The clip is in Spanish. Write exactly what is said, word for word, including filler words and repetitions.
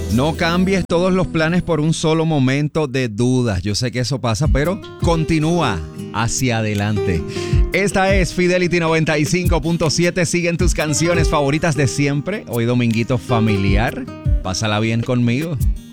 No cambies todos los planes por un solo momento de dudas. Yo sé que eso pasa, pero continúa hacia adelante. Esta es Fidelity noventa y cinco punto siete. Siguen tus canciones favoritas de siempre. Hoy dominguito familiar. Pásala bien conmigo.